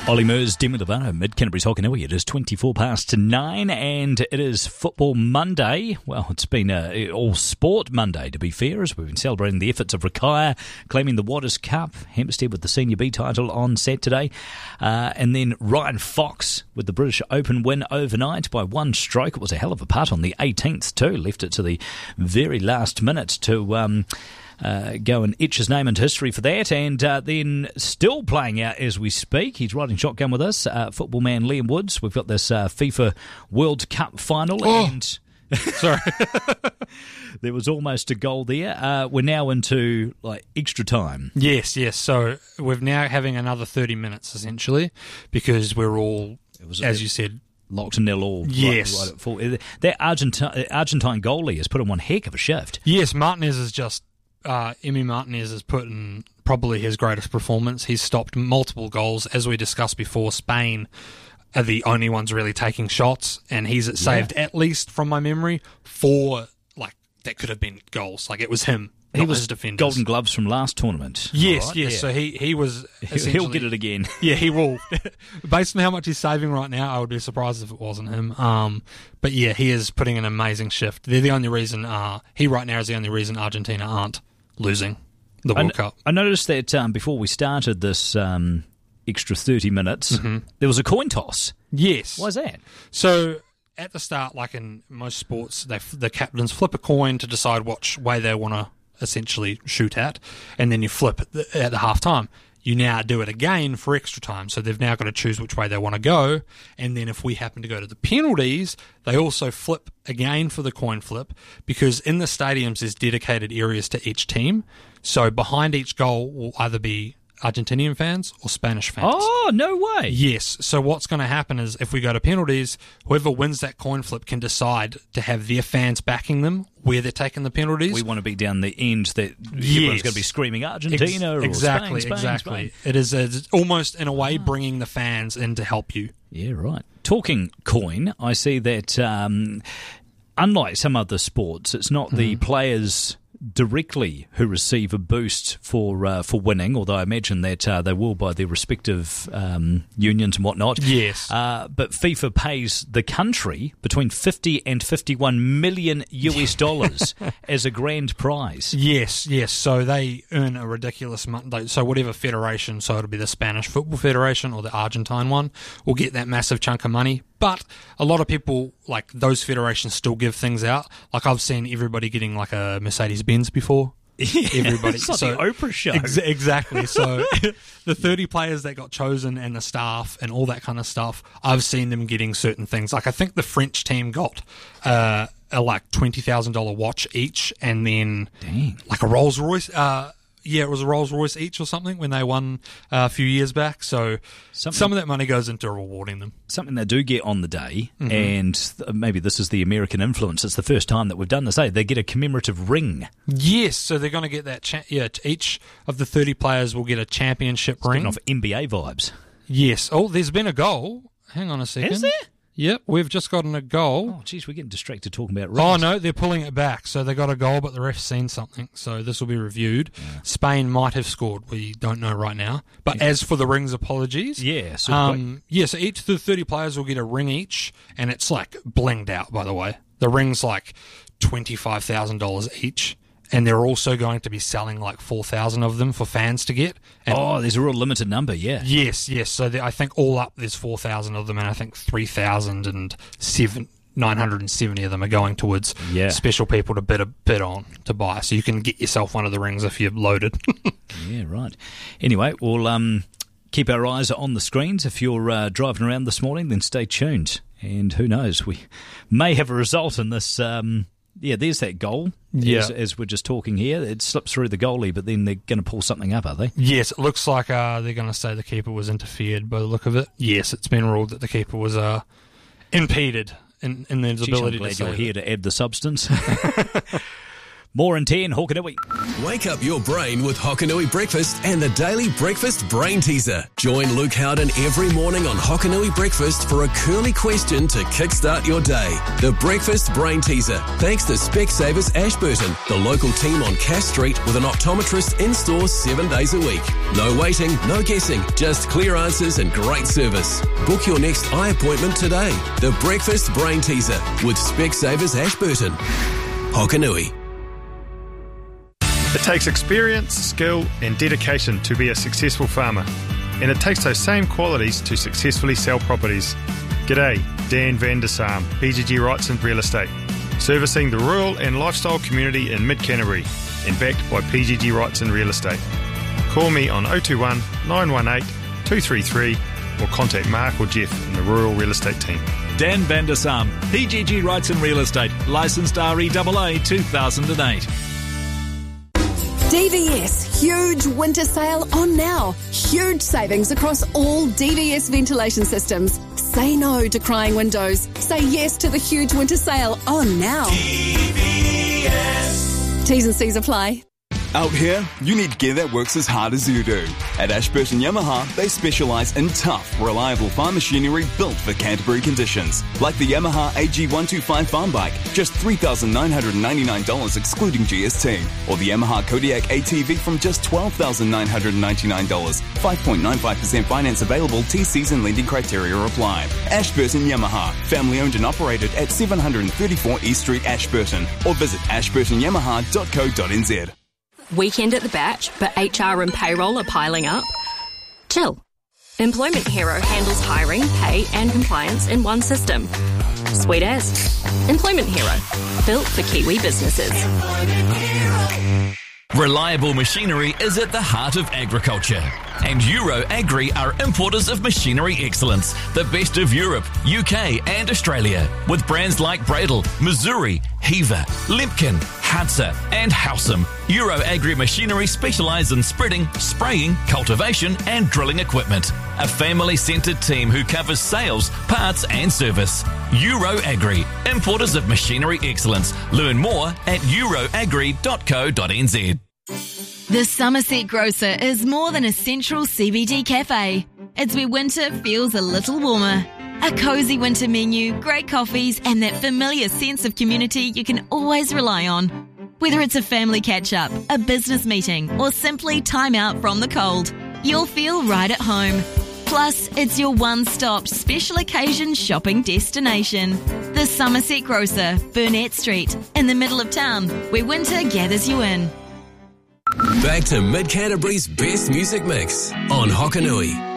Ollie Murs, Demi Lovato, Mid-Canterbury's Hokanui. It is 24 past 9 and it is Football Monday. Well, it's been all sport Monday, to be fair, as we've been celebrating the efforts of Rakaia claiming the Waters Cup, Hempstead with the Senior B title on Saturday, and then Ryan Fox with the British Open win overnight by one stroke. It was a hell of a putt on the 18th too, left it to the very last minute to go and etch his name into history for that. And then still playing out as we speak, he's riding shotgun with us, football man Liam Woods. We've got this FIFA World Cup final and sorry, there was almost a goal there. We're now into like extra time. Yes. So we're now having another 30 minutes essentially, because we're all, as you said, locked to nil all. Yes. Right at full. That Argentine goalie has put in one heck of a shift. Yes, Martinez is just... Emi Martinez has put in probably his greatest performance. He's stopped multiple goals. As we discussed before, Spain are the only ones really taking shots, and he's saved, at least from my memory, 4 that could have been goals. It was him. He was his defenders. Golden Gloves from last tournament. Yes, right? yes. Yeah. So he was... He'll get it again. Yeah, he will. Based on how much he's saving right now, I would be surprised if it wasn't him. But yeah, he is putting an amazing shift. They're the only reason... he right now is the only reason Argentina aren't losing the World Cup. I noticed that before we started this extra 30 minutes, there was a coin toss. Yes. Why is that? So at the start, like in most sports, the captains flip a coin to decide which way they want to essentially shoot at, and then you flip at the half time. You now do it again for extra time, so they've now got to choose which way they want to go, and then if we happen to go to the penalties, they also flip again for the coin flip, because in the stadiums there's dedicated areas to each team, so behind each goal will either be Argentinian fans or Spanish fans. Oh, no way. Yes. So what's going to happen is if we go to penalties, whoever wins that coin flip can decide to have their fans backing them where they're taking the penalties. We want to be down the end that everyone's going to be screaming Argentina or exactly, Spain, exactly. Spain. It is it's almost in a way bringing the fans in to help you. Yeah, right. Talking coin, I see that unlike some other sports, it's not the players directly who receive a boost for winning, although I imagine that they will by their respective unions and whatnot. Yes. But FIFA pays the country between 50 and 51 million US dollars as a grand prize. Yes. So they earn a ridiculous amount. So whatever federation, so it'll be the Spanish Football Federation or the Argentine one, will get that massive chunk of money. But a lot of people, like those federations, still give things out. Like I've seen everybody getting like a Mercedes-Benz before. Everybody. It's like the Oprah show. Exactly. So the 30 players that got chosen and the staff and all that kind of stuff, I've seen them getting certain things. Like I think the French team got a like $20,000 watch each, and then like a Rolls Royce. Yeah, it was a Rolls Royce each or something when they won a few years back. So some of that money goes into rewarding them. Something they do get on the day, and maybe this is the American influence. It's the first time that we've done this. They get a commemorative ring. Yes, so they're going to get that. Each of the 30 players will get a championship ring. Getting off NBA vibes. Yes. Oh, there's been a goal. Hang on a second. Is there? Yep, we've just gotten a goal. Oh, geez, we're getting distracted talking about rings. Oh, no, they're pulling it back. So they got a goal, but the ref's seen something. So this will be reviewed. Yeah. Spain might have scored. We don't know right now. But as for the rings, apologies. Yeah. So each of the 30 players will get a ring each, and it's like blinged out, by the way. The ring's like $25,000 each. And they're also going to be selling like 4,000 of them for fans to get. And there's a real limited number, yeah. Yes. So I think all up there's 4,000 of them, and I think 970 of them are going towards special people to bid on to buy. So you can get yourself one of the rings if you're loaded. Yeah, right. Anyway, we'll keep our eyes on the screens. If you're driving around this morning, then stay tuned. And who knows, we may have a result in this... there's that goal. Yeah. As we're just talking here. It slips through the goalie, but then they're going to pull something up, are they? Yes, it looks like they're going to say the keeper was interfered by the look of it. Yes, it's been ruled that the keeper was impeded in his ability I'm glad to save you're here to add the substance. More in 10, Hokanui. Wake up your brain with Hokanui Breakfast and the Daily Breakfast Brain Teaser. Join Luke Howden every morning on Hokanui Breakfast for a curly question to kickstart your day. The Breakfast Brain Teaser, thanks to Specsavers Ashburton, the local team on Cass Street with an optometrist in store 7 days a week. No waiting, no guessing, just clear answers and great service. Book your next eye appointment today. The Breakfast Brain Teaser with Specsavers Ashburton. Hokanui. It takes experience, skill and dedication to be a successful farmer, and it takes those same qualities to successfully sell properties. G'day, Dan van der Saam, PGG Wrightson Real Estate, servicing the rural and lifestyle community in Mid-Canterbury and backed by PGG Wrightson Real Estate. Call me on 021 918 233 or contact Mark or Jeff in the Rural Real Estate team. Dan van der Saam, PGG Wrightson Real Estate, licensed REAA 2008. DVS Huge Winter Sale on now. Huge savings across all DVS ventilation systems. Say no to crying windows. Say yes to the Huge Winter Sale on now. DVS. T's and C's apply. Out here, you need gear that works as hard as you do. At Ashburton Yamaha, they specialise in tough, reliable farm machinery built for Canterbury conditions. Like the Yamaha AG125 farm bike, just $3,999 excluding GST. Or the Yamaha Kodiak ATV from just $12,999. 5.95% finance available, T-C's and lending criteria apply. Ashburton Yamaha, family owned and operated at 734 East Street, Ashburton. Or visit ashburtonyamaha.co.nz. Weekend at the Batch, but HR and payroll are piling up? Chill. Employment Hero handles hiring, pay and compliance in one system. Sweet as. Employment Hero. Built for Kiwi businesses. Reliable machinery is at the heart of agriculture. And Euro Agri are importers of machinery excellence, the best of Europe, UK and Australia, with brands like Bradle, Missouri, Heaver, Limpkin, Hansa and Howsam. Euro Agri Machinery specialise in spreading, spraying, cultivation and drilling equipment. A family-centred team who covers sales, parts and service. Euro Agri, importers of machinery excellence. Learn more at euroagri.co.nz. The Somerset Grocer is more than a central CBD cafe. It's where winter feels a little warmer. A cosy winter menu, great coffees, and that familiar sense of community you can always rely on. Whether it's a family catch-up, a business meeting, or simply time out from the cold, you'll feel right at home. Plus, it's your one-stop special occasion shopping destination. The Somerset Grocer, Burnett Street, in the middle of town, where winter gathers you in. Back to Mid-Canterbury's best music mix on Hokanui.